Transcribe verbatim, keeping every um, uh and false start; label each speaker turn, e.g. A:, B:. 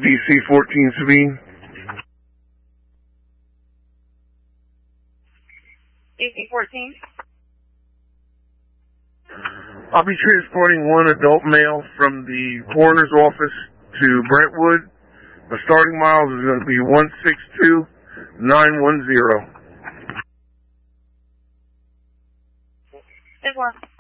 A: D C fourteen Sabine.
B: D C fourteen.
A: I'll be transporting one adult male from the coroner's office to Brentwood. The starting miles is going to be one six two nine one zero.
B: Good one.